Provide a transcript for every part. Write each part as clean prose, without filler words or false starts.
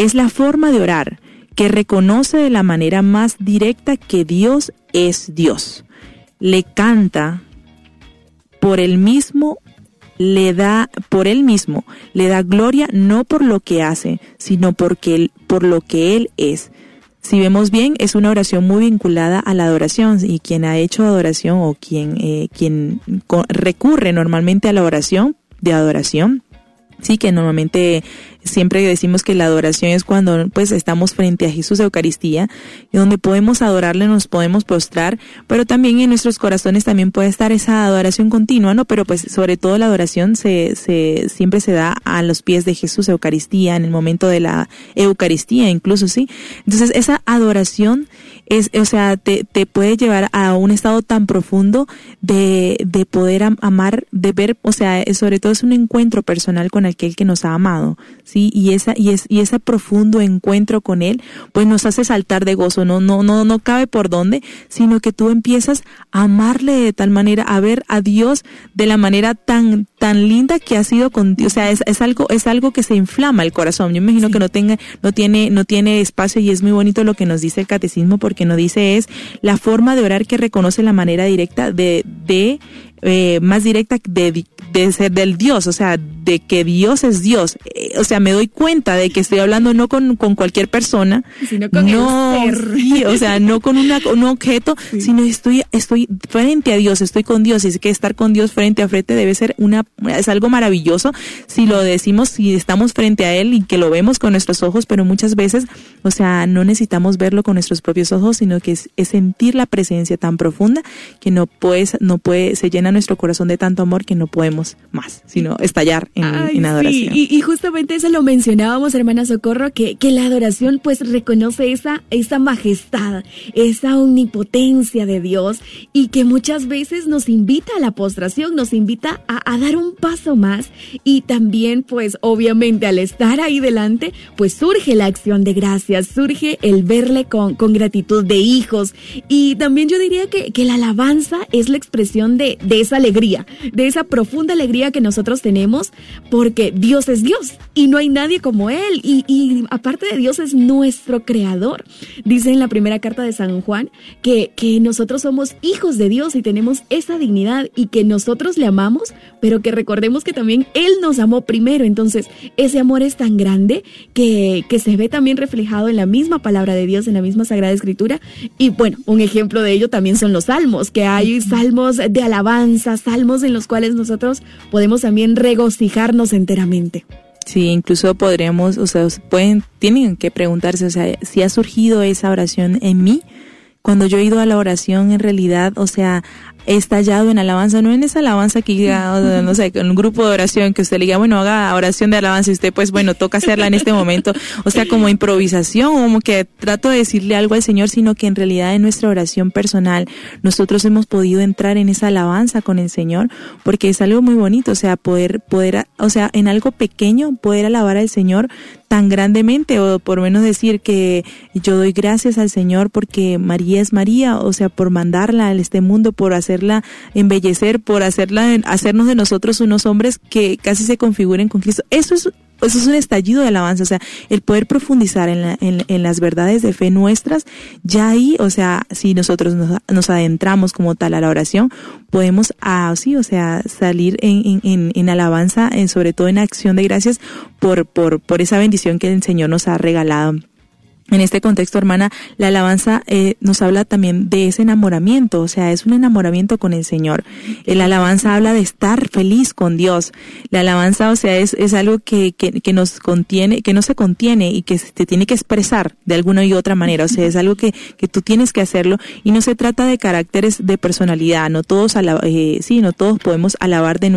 Es la forma de orar que reconoce de la manera más directa que Dios es Dios. Le canta por él mismo, le da gloria no por lo que hace, sino por lo que él es. Si vemos bien, es una oración muy vinculada a la adoración, y quien ha hecho adoración o quien recurre normalmente a la oración de adoración, sí, que normalmente siempre decimos que la adoración es cuando pues estamos frente a Jesús de Eucaristía, y donde podemos adorarle, nos podemos postrar, pero también en nuestros corazones también puede estar esa adoración continua, ¿no? Pero pues sobre todo la adoración siempre se da a los pies de Jesús de Eucaristía, en el momento de la Eucaristía incluso, ¿sí? Entonces esa adoración te puede llevar a un estado tan profundo de poder amar, de ver, sobre todo es un encuentro personal con aquel que nos ha amado, ¿sí? Y ese profundo encuentro con él, pues nos hace saltar de gozo, no cabe por dónde, sino que tú empiezas a amarle de tal manera, a ver a Dios de la manera tan linda que ha sido con Dios. O sea, es algo que se inflama el corazón. Yo me imagino que no tiene espacio, y es muy bonito lo que nos dice el catecismo, porque nos dice es la forma de orar que reconoce la manera directa más directa de ser del Dios, o sea, de que Dios es Dios. Me doy cuenta de que estoy hablando no con cualquier persona, sino con el ser. Sí, no con un objeto, sí, sino estoy frente a Dios, estoy con Dios, y es que estar con Dios frente a frente debe ser es algo maravilloso si lo decimos, si estamos frente a Él y que lo vemos con nuestros ojos, pero muchas veces, no necesitamos verlo con nuestros propios ojos, sino que es sentir la presencia tan profunda que se llena nuestro corazón de tanto amor que no podemos más, sino estallar en adoración. Sí. Y justamente eso lo mencionábamos, hermana Socorro, que la adoración pues reconoce esa majestad, esa omnipotencia de Dios, y que muchas veces nos invita a la postración, nos invita a dar un paso más, y también pues obviamente al estar ahí delante pues surge la acción de gracias, surge el verle con gratitud de hijos, y también yo diría que la alabanza es la expresión de esa alegría, de esa profunda alegría que nosotros tenemos, porque Dios es Dios y no hay nadie como Él, y aparte de Dios es nuestro creador. Dice en la primera carta de San Juan que nosotros somos hijos de Dios y tenemos esa dignidad, y que nosotros le amamos, pero que recordemos que también Él nos amó primero. Entonces ese amor es tan grande que se ve también reflejado en la misma palabra de Dios, en la misma Sagrada Escritura. Y bueno, un ejemplo de ello también son los salmos, que hay salmos de alabanza, salmos en los cuales nosotros podemos también regocijarnos enteramente. Sí, incluso podríamos, tienen que preguntarse, si ha surgido esa oración en mí. Cuando yo he ido a la oración, en realidad, he estallado en alabanza, no en esa alabanza que diga, no sé, en un grupo de oración que usted le diga, bueno, haga oración de alabanza, y usted pues, bueno, toca hacerla en este momento, como improvisación, como que trato de decirle algo al Señor, sino que en realidad en nuestra oración personal nosotros hemos podido entrar en esa alabanza con el Señor, porque es algo muy bonito, poder, en algo pequeño, poder alabar al Señor tan grandemente, o por lo menos decir que yo doy gracias al Señor porque María es María, por mandarla a este mundo, por hacerla embellecer, por hacernos de nosotros unos hombres que casi se configuren con Cristo. Eso es un estallido de alabanza, el poder profundizar en las verdades de fe nuestras. Ya ahí, si nosotros nos adentramos como tal a la oración, podemos salir en alabanza, sobre todo en acción de gracias por esa bendición que el Señor nos ha regalado. En este contexto, hermana, la alabanza nos habla también de ese enamoramiento, es un enamoramiento con el Señor. La alabanza habla de estar feliz con Dios. La alabanza, es algo que nos contiene, que no se contiene y que te tiene que expresar de alguna y otra manera. Es algo que tú tienes que hacerlo, y no se trata de caracteres de personalidad. No todos podemos alabar de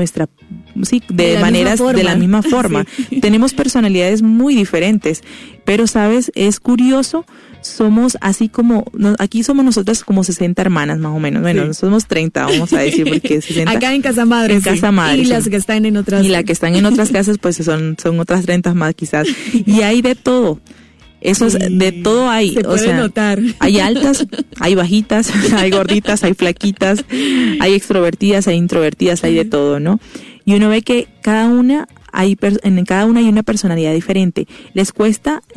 la misma forma. Sí. Tenemos personalidades muy diferentes, pero es curioso, somos así como, aquí somos nosotras como 60 hermanas más o menos, bueno, sí. Somos 30, vamos a decir, porque 60. Acá en Casa Madre. En Casa Madre. Y las que están en otras. Y las que están en otras casas, pues son otras 30 más quizás. Y hay de todo. De todo hay. Se puede notar. Hay altas, hay bajitas, hay gorditas, hay flaquitas, hay extrovertidas, hay introvertidas, hay de todo, ¿no? Y uno ve que en cada una hay una personalidad diferente. Les cuesta